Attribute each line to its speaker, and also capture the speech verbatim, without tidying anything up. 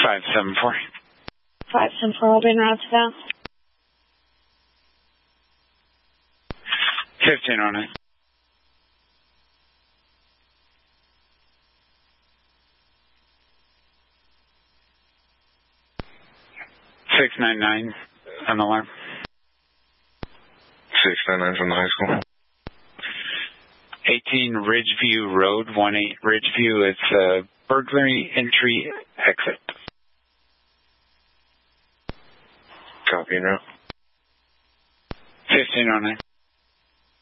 Speaker 1: five seven four.
Speaker 2: five seven four, I'll be en route to that.
Speaker 1: fifteen oh nine. six nine nine on the alarm.
Speaker 3: six nine nine from the high school.
Speaker 1: eighteen Ridgeview Road, one eight Ridgeview. It's a burglary entry exit.
Speaker 3: Copy now.
Speaker 1: fifteen oh nine.